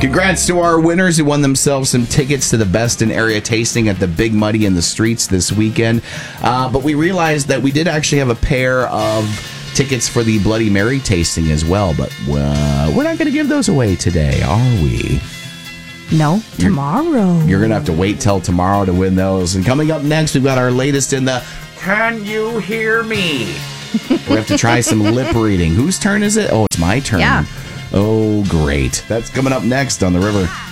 Congrats to our winners who won themselves some tickets to the Best in Area Tasting at the Big Muddy in the Streets this weekend. But we realized that we did actually have a pair of tickets for the Bloody Mary tasting as well. But we're not going to give those away today, are we? No, tomorrow. You're going to have to wait till tomorrow to win those. And coming up next, we've got our latest in the Can You Hear Me? We have to try some lip reading. Whose turn is it? Oh, it's my turn. Yeah. Oh, great. That's coming up next on The River.